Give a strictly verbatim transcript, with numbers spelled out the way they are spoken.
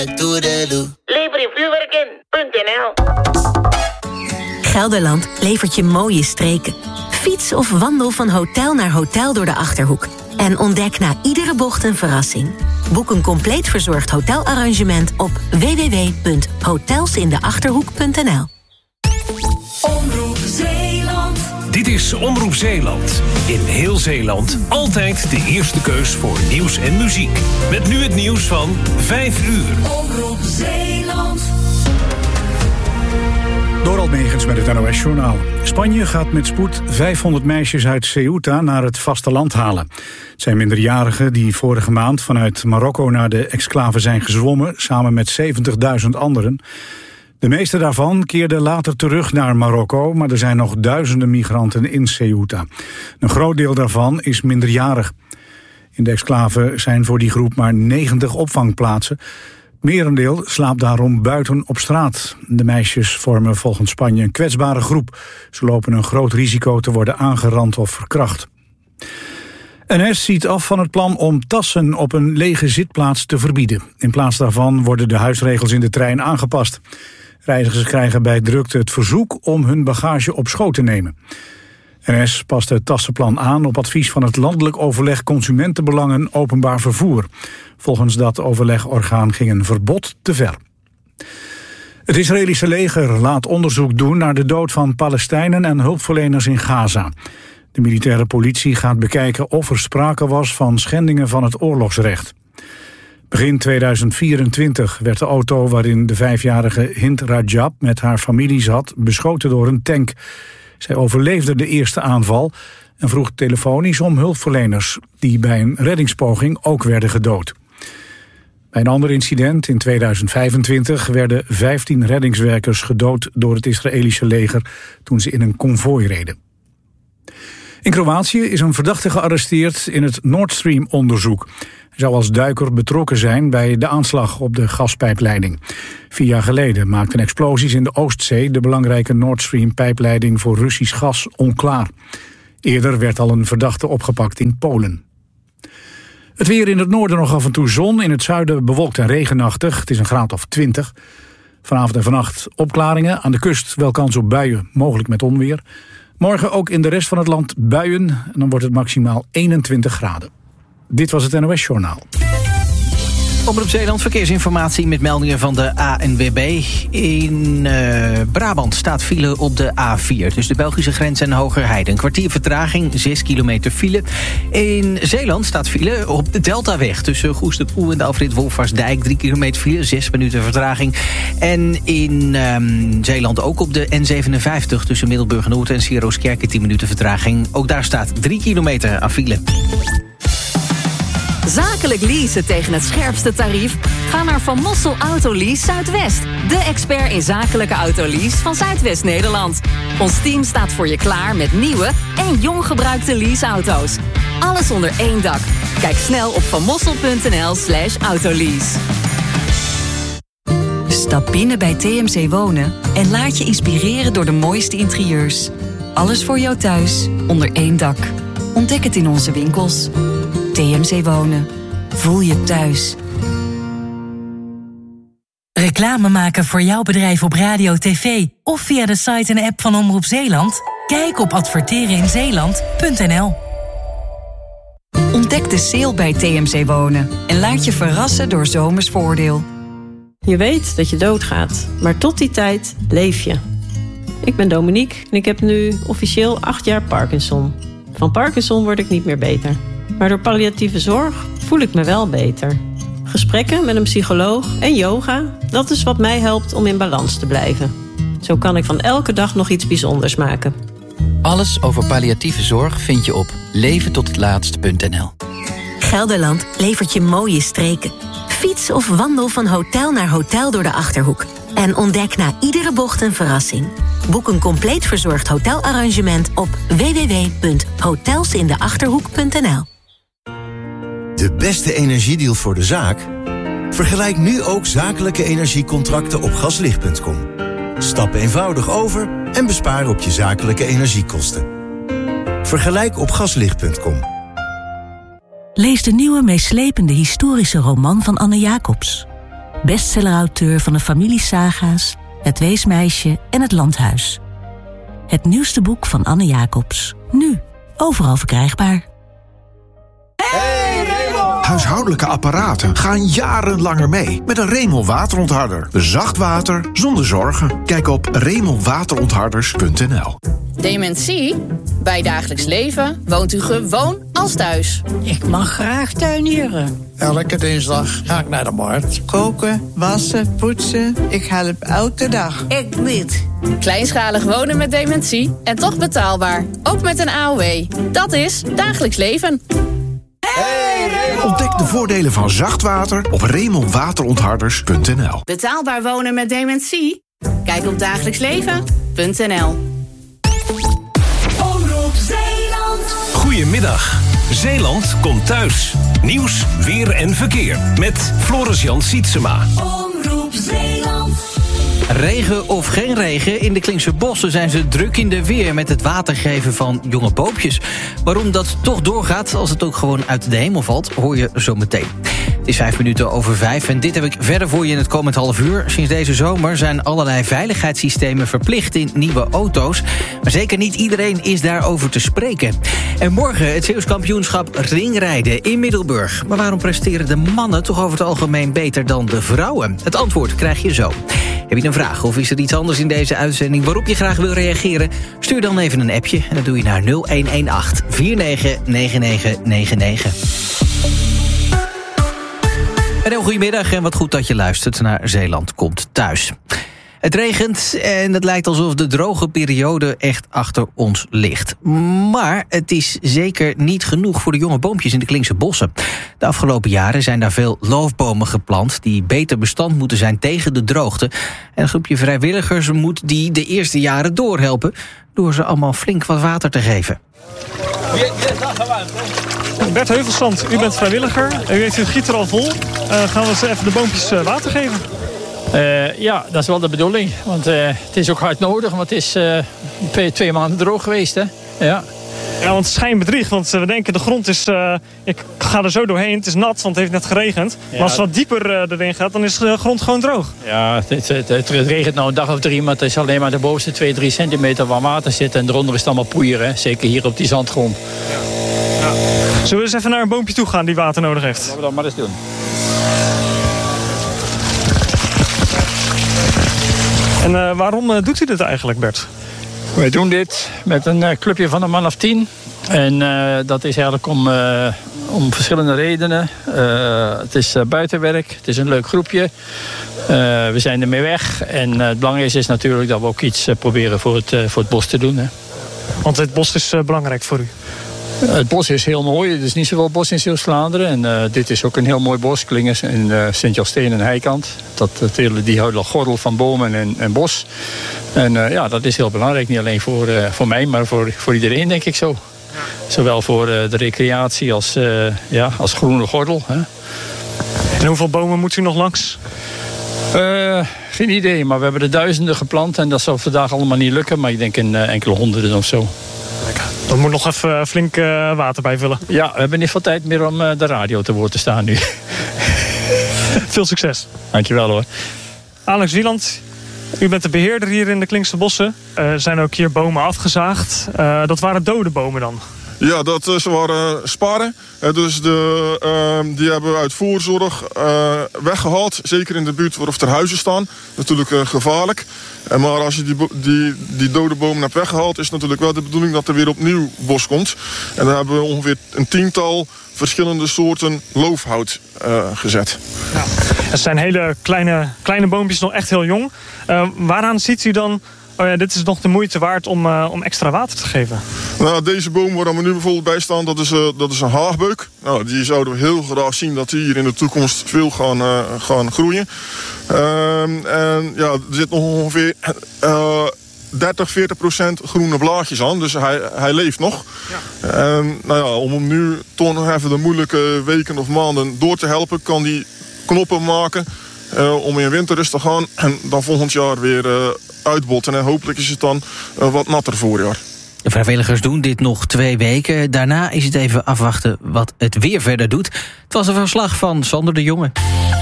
Lever je vuurwerk in punt n l. Gelderland levert je mooie streken. Fiets of wandel van hotel naar hotel door de Achterhoek. En ontdek na iedere bocht een verrassing. Boek een compleet verzorgd hotelarrangement op w w w punt hotelsindeachterhoek punt n l. Omroep Zeeland. Dit is Omroep Zeeland. In heel Zeeland altijd de eerste keus voor nieuws en muziek. Met nu het nieuws van vijf uur. Omroep Zeeland. Dorald Megens met het N O S-journaal. Spanje gaat met spoed vijfhonderd meisjes uit Ceuta naar het vasteland halen. Het zijn minderjarigen die vorige maand vanuit Marokko naar de exclave zijn gezwommen, samen met zeventigduizend anderen. De meeste daarvan keerden later terug naar Marokko, maar er zijn nog duizenden migranten in Ceuta. Een groot deel daarvan is minderjarig. In de exclave zijn voor die groep maar negentig opvangplaatsen. Merendeel slaapt daarom buiten op straat. De meisjes vormen volgens Spanje een kwetsbare groep. Ze lopen een groot risico te worden aangerand of verkracht. N S ziet af van het plan om tassen op een lege zitplaats te verbieden. In plaats daarvan worden de huisregels in de trein aangepast. Reizigers krijgen bij drukte het verzoek om hun bagage op schoot te nemen. N S past het tassenplan aan op advies van het Landelijk Overleg Consumentenbelangen Openbaar Vervoer. Volgens dat overlegorgaan ging een verbod te ver. Het Israëlische leger laat onderzoek doen naar de dood van Palestijnen en hulpverleners in Gaza. De militaire politie gaat bekijken of er sprake was van schendingen van het oorlogsrecht. Begin tweeduizend vierentwintig werd de auto waarin de vijfjarige Hind Rajab met haar familie zat beschoten door een tank. Zij overleefde de eerste aanval en vroeg telefonisch om hulpverleners, die bij een reddingspoging ook werden gedood. Bij een ander incident in tweeduizend vijfentwintig werden vijftien reddingswerkers gedood door het Israëlische leger toen ze in een konvooi reden. In Kroatië is een verdachte gearresteerd in het Nord Stream-onderzoek. Hij zou als duiker betrokken zijn bij de aanslag op de gaspijpleiding. Vier jaar geleden maakten explosies in de Oostzee de belangrijke Nord Stream-pijpleiding voor Russisch gas onklaar. Eerder werd al een verdachte opgepakt in Polen. Het weer in het noorden nog af en toe zon, in het zuiden bewolkt en regenachtig. Het is een graad of twintig. Vanavond en vannacht opklaringen, aan de kust wel kans op buien, mogelijk met onweer. Morgen ook in de rest van het land buien en dan wordt het maximaal eenentwintig graden. Dit was het N O S-journaal. Omroep Zeeland, verkeersinformatie met meldingen van de A N W B. In uh, Brabant staat file op de A vier. Dus de Belgische grens en Hogerheide. Een kwartier vertraging, zes kilometer file. In Zeeland staat file op de Deltaweg. Tussen Goesterpoel en de Alfred Wolfersdijk. Drie kilometer file, zes minuten vertraging. En in um, Zeeland ook op de N zevenenvijftig. Tussen Middelburg Noord en Sieroskerke. tien minuten vertraging. Ook daar staat drie kilometer aan file. Zakelijk leasen tegen het scherpste tarief? Ga naar Van Mossel Autolease Zuidwest. De expert in zakelijke autolease van Zuidwest-Nederland. Ons team staat voor je klaar met nieuwe en jong gebruikte leaseauto's. Alles onder één dak. Kijk snel op vanmossel.nl slash autolease. Stap binnen bij T M C Wonen en laat je inspireren door de mooiste interieurs. Alles voor jou thuis, onder één dak. Ontdek het in onze winkels. T M C Wonen. Voel je thuis. Reclame maken voor jouw bedrijf op radio, tv of via de site en app van Omroep Zeeland? Kijk op adverteren in zeeland punt n l. Ontdek de sale bij T M C Wonen en laat je verrassen door zomers voordeel. Je weet dat je doodgaat, maar tot die tijd leef je. Ik ben Dominique en ik heb nu officieel acht jaar Parkinson. Van Parkinson word ik niet meer beter. Maar door palliatieve zorg voel ik me wel beter. Gesprekken met een psycholoog en yoga, dat is wat mij helpt om in balans te blijven. Zo kan ik van elke dag nog iets bijzonders maken. Alles over palliatieve zorg vind je op leven tot het laatst punt n l. Gelderland levert je mooie streken. Fiets of wandel van hotel naar hotel door de Achterhoek. En ontdek na iedere bocht een verrassing. Boek een compleet verzorgd hotelarrangement op w w w punt hotelsindeachterhoek punt n l. De beste energiedeal voor de zaak? Vergelijk nu ook zakelijke energiecontracten op gaslicht punt com. Stap eenvoudig over en bespaar op je zakelijke energiekosten. Vergelijk op gaslicht punt com. Lees de nieuwe meeslepende historische roman van Anne Jacobs. bestsellerauteur van de familiesaga's Het Weesmeisje en Het Landhuis. Het nieuwste boek van Anne Jacobs. Nu overal verkrijgbaar. Huishoudelijke apparaten gaan jarenlanger mee met een Remel waterontharder. Zacht water zonder zorgen. Kijk op remel waterontharders punt n l. Dementie? Bij dagelijks leven woont u gewoon als thuis. Ik mag graag tuinieren. Elke dinsdag ga ik naar de markt. Koken, wassen, poetsen. Ik help elke dag. Ik niet. Kleinschalig wonen met dementie en toch betaalbaar. Ook met een A O W. Dat is dagelijks leven. Ontdek de voordelen van zacht water op remel waterontharders punt n l. Betaalbaar wonen met dementie? Kijk op dagelijksleven punt n l. Omroep Zeeland. Goedemiddag. Zeeland komt thuis. Nieuws, weer en verkeer. Met Floris-Jan Sietsema. Omroep Zeeland. Regen of geen regen, in de Klinkse bossen zijn ze druk in de weer met het watergeven van jonge boompjes. Waarom dat toch doorgaat als het ook gewoon uit de hemel valt, hoor je zo meteen. Het is vijf minuten over vijf en dit heb ik verder voor je in het komend half uur. Sinds deze zomer zijn allerlei veiligheidssystemen verplicht in nieuwe auto's. Maar zeker niet iedereen is daarover te spreken. En morgen het Zeeuws kampioenschap ringrijden in Middelburg. Maar waarom presteren de mannen toch over het algemeen beter dan de vrouwen? Het antwoord krijg je zo. Heb je een vraag of is er iets anders in deze uitzending waarop je graag wil reageren? Stuur dan even een appje en dat doe je naar nul een een acht vier negen negen negen negen negen. Een heel goedemiddag en wat goed dat je luistert naar Zeeland komt thuis. Het regent en het lijkt alsof de droge periode echt achter ons ligt. Maar het is zeker niet genoeg voor de jonge boompjes in de Klinkse bossen. De afgelopen jaren zijn daar veel loofbomen geplant die beter bestand moeten zijn tegen de droogte. En een groepje vrijwilligers moet die de eerste jaren doorhelpen door ze allemaal flink wat water te geven. Bert Heuvelsand, u bent vrijwilliger. U heeft uw gieter al vol. Uh, gaan we eens even de boompjes uh, water geven? Uh, ja, dat is wel de bedoeling. Want uh, het is ook hard nodig. Want het is uh, twee, twee maanden droog geweest. Hè? Ja. Ja, want schijn bedriegt. Want uh, we denken de grond is... Uh, ik ga er zo doorheen. Het is nat, want het heeft net geregend. Ja. Maar als het wat dieper uh, erin gaat, dan is de grond gewoon droog. Ja, het, het, het, het regent nou een dag of drie. Maar het is alleen maar de bovenste twee, drie centimeter waar water zit. En eronder is het allemaal poeier. Hè? Zeker hier op die zandgrond. Ja. Ja. Zullen we eens even naar een boompje toe gaan die water nodig heeft? Laten we dat maar eens doen. En uh, waarom uh, doet u dit eigenlijk, Bert? Wij doen dit met een uh, clubje van een man of tien. En uh, dat is eigenlijk om, uh, om verschillende redenen. Uh, het is uh, buitenwerk, het is een leuk groepje. Uh, we zijn ermee weg. En uh, het belangrijkste is natuurlijk dat we ook iets uh, proberen voor het, uh, voor het bos te doen. Hè. Want het bos is uh, belangrijk voor u? Het bos is heel mooi. Er is niet zoveel bos in Zeeuws-Vlaanderen. En uh, dit is ook een heel mooi bos. Klingers in uh, Sint-Josteen en Heikant. Dat, dat hele, die hele gordel van bomen en, en bos. En uh, ja, dat is heel belangrijk. Niet alleen voor, uh, voor mij, maar voor, voor iedereen, denk ik zo. Ja. Zowel voor uh, de recreatie als, uh, ja, als groene gordel. Hè. En hoeveel bomen moet u nog langs? Uh, geen idee, maar we hebben er duizenden geplant. En dat zal vandaag allemaal niet lukken. Maar ik denk een uh, enkele honderden of zo. Dan moet nog even flink uh, water bijvullen. Ja, we hebben niet veel tijd meer om uh, de radio te woord te staan nu. Veel succes. Dankjewel hoor. Alex Wieland, u bent de beheerder hier in de Klinkse bossen. Er uh, zijn ook hier bomen afgezaagd. Uh, dat waren dode bomen dan? Ja, dat uh, ze waren sparren. Uh, dus de, uh, die hebben we uit voorzorg uh, weggehaald. Zeker in de buurt waar er huizen staan. Natuurlijk uh, gevaarlijk. Uh, maar als je die, die, die dode bomen hebt weggehaald, is het natuurlijk wel de bedoeling dat er weer opnieuw bos komt. En daar hebben we ongeveer een tiental verschillende soorten loofhout uh, gezet. Ja. Het zijn hele kleine, kleine boompjes, nog echt heel jong. Uh, waaraan ziet u dan... Oh ja, dit is nog de moeite waard om, uh, om extra water te geven? Nou, deze boom waar we nu bijvoorbeeld bij staan, dat is, uh, dat is een haagbeuk. Nou, die zouden we heel graag zien dat die hier in de toekomst veel gaan, uh, gaan groeien. Uh, en ja, er zit nog ongeveer uh, dertig, veertig procent groene blaadjes aan. Dus hij, hij leeft nog. Ja. En nou ja, om hem nu toch nog even de moeilijke weken of maanden door te helpen, kan die knoppen maken uh, om in winterrust te gaan. En dan volgend jaar weer uh, uitbotten. En hopelijk is het dan uh, wat natter voorjaar. De vrijwilligers doen dit nog twee weken. Daarna is het even afwachten wat het weer verder doet. Het was een verslag van Sander de Jonge.